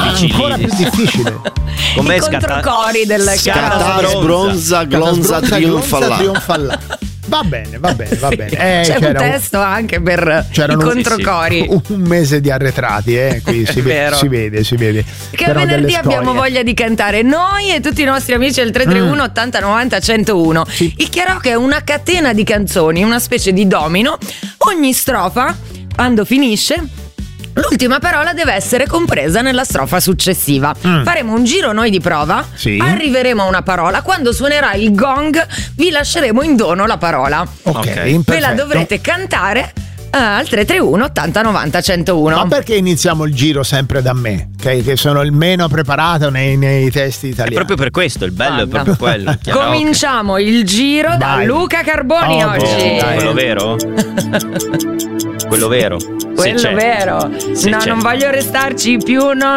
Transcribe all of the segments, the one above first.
difficili. Ancora più difficile. Come I controcori del Scatta, sbronza, glonza, trionfalla. Va bene. C'è un testo anche per i controcori. Un mese di arretrati, qui si vede. Che a venerdì abbiamo voglia di cantare noi e tutti i nostri amici del 331 80 90 101. Sì. Il karaoke è una catena di canzoni, una specie di domino. Ogni strofa, quando finisce, l'ultima parola deve essere compresa nella strofa successiva. Faremo un giro noi di prova, arriveremo a una parola, quando suonerà il gong vi lasceremo in dono la parola. Ok, ve la dovrete cantare al 331 80 90 101. Ma perché iniziamo il giro sempre da me, che sono il meno preparato nei testi italiani? È proprio per questo, il bello è proprio quello. Cominciamo il giro da Luca Carboni oggi. Quello vero? Quello vero? Quello vero. Non voglio restarci più. No.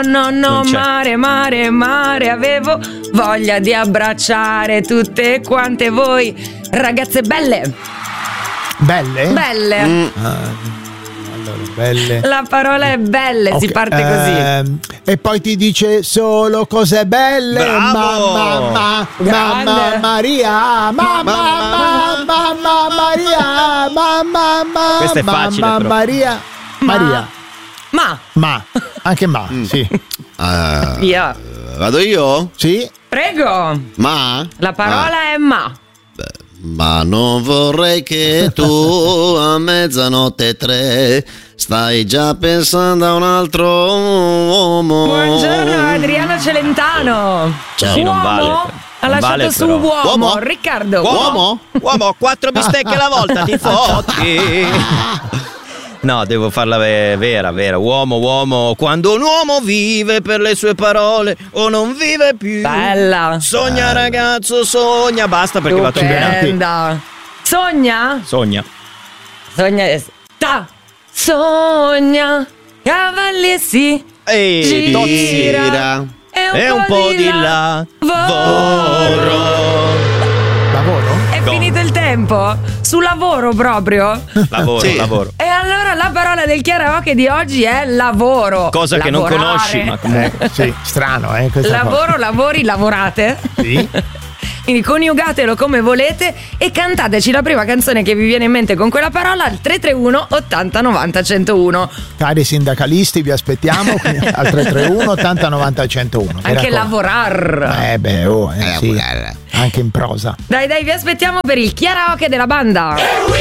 Mare. Avevo voglia di abbracciare tutte quante voi ragazze belle. Belle? Allora, belle. La parola è belle, si parte così. E poi ti dice solo cose belle. Mamma Maria. Mamma Maria. Questo è facile, Mamma però. Maria. Ma. Anche sì. Via. Vado io? Sì. Prego. Ma? La parola è ma. Ma non vorrei che tu a 00:03 stai già pensando a un altro uomo. Buongiorno Adriano Celentano. Ciao. Non vale. Ha lasciato vale, su però. uomo. Riccardo. Uomo, 4 bistecche alla volta, ti fotti. No, devo farla vera. Uomo, quando un uomo vive per le sue parole o non vive più. Bella. Sogna ragazzo, sogna. Basta perché va tutto bene. Sogna. Sogna cavalli si gira e un po' di lavoro. È finito il tempo? Su lavoro proprio? Lavoro. E allora la parola del karaoke di oggi è lavoro. Cosa che non conosci, ma comunque. Sì, strano, Lavoro, lavori, lavorate. Sì. Quindi coniugatelo come volete e cantateci la prima canzone che vi viene in mente con quella parola al 331 80 90 101. Cari sindacalisti, vi aspettiamo al 331 80 90 101. Anche lavorar. Sì. Anche in prosa. Dai, vi aspettiamo per il karaoke della banda.